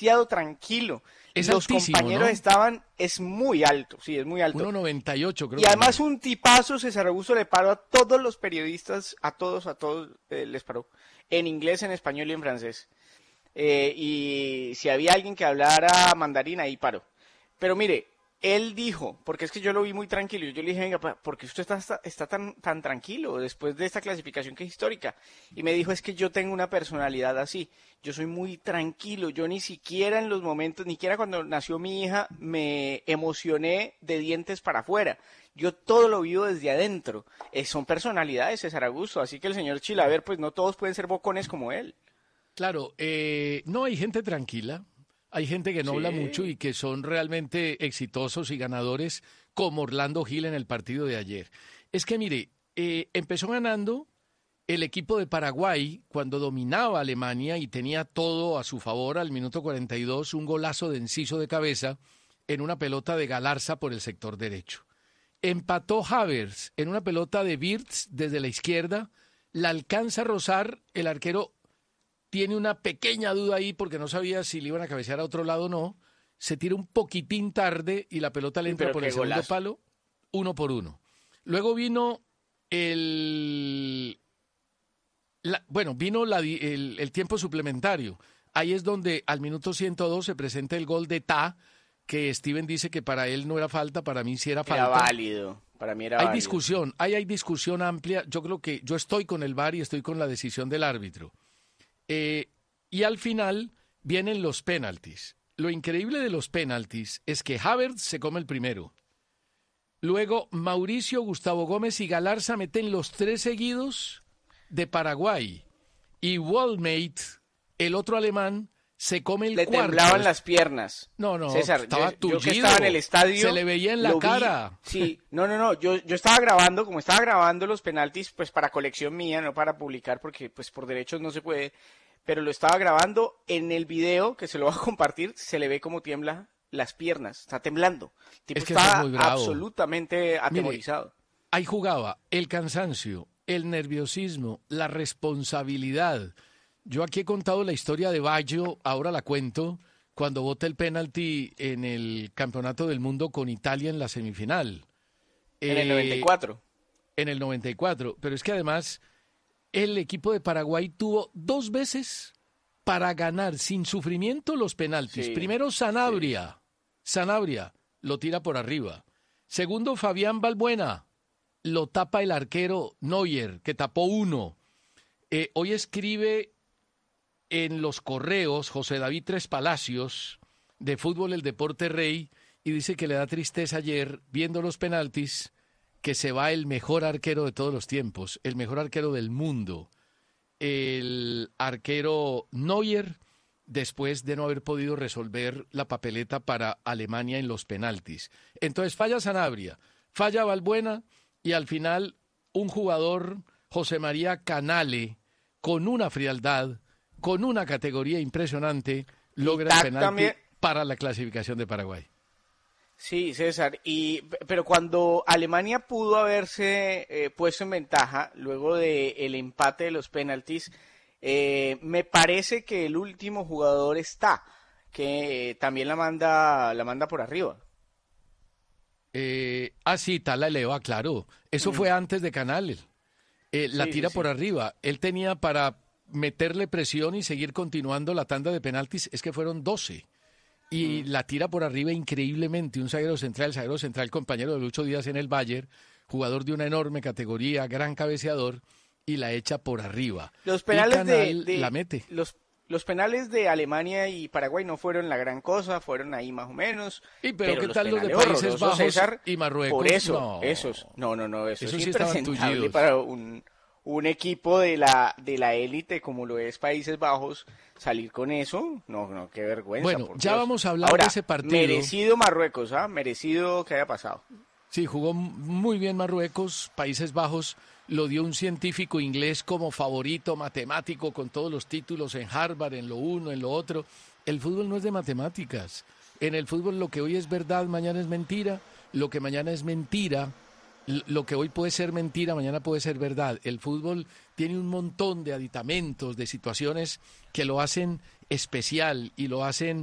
demasiado tranquilo. Es Los altísimo, compañeros ¿no? es muy alto, sí, es muy alto. 1,98 creo Y que además mide. un tipazo, César Augusto le paró a todos los periodistas, a todos les paró, en inglés, en español y en francés. Y si había alguien que hablara mandarín, ahí paró. Pero mire, él dijo, porque es que yo lo vi muy tranquilo, yo le dije, venga, ¿por qué usted está tan tranquilo después de esta clasificación que es histórica? Y me dijo, es que yo tengo una personalidad así, yo soy muy tranquilo, yo ni siquiera en los momentos, ni siquiera cuando nació mi hija, me emocioné de dientes para afuera. Yo todo lo vivo desde adentro. Son personalidades, César Augusto, así que el señor Chilaver, pues no todos pueden ser bocones como él. Claro, no hay gente tranquila, hay gente que no habla mucho Sí. y que son realmente exitosos y ganadores, como Orlando Gil en el partido de ayer. Es que mire, empezó ganando el equipo de Paraguay cuando dominaba a Alemania y tenía todo a su favor al minuto 42, un golazo de Enciso de cabeza en una pelota de Galarza por el sector derecho. Empató Havertz en una pelota de Wirtz desde la izquierda, la alcanza a rozar, el arquero tiene una pequeña duda ahí porque no sabía si le iban a cabecear a otro lado o no. Se tira un poquitín tarde y la pelota le Uy, entra pero por qué el segundo golazo. palo, 1-1. Luego vino el, el tiempo suplementario. Ahí es donde al minuto 102 se presenta el gol de Ta, que Steven dice que para él no era falta, para mí sí era Era falta. válido, para mí era válido, sí. Hay discusión amplia. Yo creo que yo estoy con el VAR y estoy con la decisión del árbitro. Eh, y al final vienen los penaltis. Lo increíble de los penaltis es que Havertz se come el primero. Luego Mauricio, Gustavo Gómez y Galarza meten los tres seguidos de Paraguay. Y Wallmate, el otro alemán, se come el Le cuarto. temblaban las piernas. No, César, estaba yo que estaba en el tullido. Se estadio, le veía en la lo vi. cara. Sí, no, yo estaba grabando, como estaba grabando los penaltis, pues para colección mía, no para publicar, porque pues por derechos no se puede, pero lo estaba grabando en el video, que se lo voy a compartir, se le ve como tiembla las piernas, está temblando. El tipo Es que eso es estaba muy bravo. absolutamente Mire, atemorizado. ahí jugaba el cansancio, el nerviosismo, la responsabilidad. Yo aquí he contado la historia de Baggio, ahora la cuento, cuando bota el penalti en el Campeonato del Mundo con Italia en la semifinal, En el eh, 94. en el 94. Pero es que además el equipo de Paraguay tuvo dos veces para ganar sin sufrimiento los penaltis. Sí, Primero sí. Sanabria lo tira por arriba. Segundo Fabián Balbuena, lo tapa el arquero Neuer, que tapó uno. Hoy escribe en los correos José David Tres Palacios, de Fútbol El Deporte Rey, y dice que le da tristeza ayer, viendo los penaltis, que se va el mejor arquero de todos los tiempos, el mejor arquero del mundo, el arquero Neuer, después de no haber podido resolver la papeleta para Alemania en los penaltis. Entonces falla Sanabria, falla Balbuena, y al final un jugador, José María Canale, con una frialdad, con una categoría impresionante, Y logra el Tac penalti también, para la clasificación de Paraguay. sí, César, pero cuando Alemania pudo haberse puesto en ventaja luego del empate de los penaltis, me parece que el último jugador está, que también la manda por arriba. Sí, Tala eleva, claro. Eso Mm, fue antes de Canal. La sí, sí, tira por sí. arriba. Él tenía para meterle presión y seguir continuando la tanda de penaltis, es que fueron 12. Y Mm. la tira por arriba increíblemente. Un zaguero central, compañero de Lucho Díaz en el Bayern, jugador de una enorme categoría, gran cabeceador, y la echa por arriba. Los Y penales Canal la mete. los penales de Alemania y Paraguay no fueron la gran cosa, fueron ahí más o menos, Y pero pero ¿qué los tal los de penales Países horrorosos, Bajos César, y por Marruecos? eso, No, no, eso es esos sí estaban impresentable tullidos. para un equipo de la élite como lo es Países Bajos salir con eso, no, qué vergüenza, Bueno, por ya Dios. vamos a hablar de Ahora, ese partido. merecido Marruecos, merecido que haya pasado. Sí, jugó muy bien Marruecos, Países Bajos lo dio un científico inglés como favorito matemático con todos los títulos en Harvard, en lo uno, en lo otro. El fútbol no es de matemáticas. En el fútbol lo que hoy es verdad, mañana es mentira. Lo que mañana es mentira, lo que hoy puede ser mentira, mañana puede ser verdad. El fútbol tiene un montón de aditamentos, de situaciones que lo hacen especial y lo hacen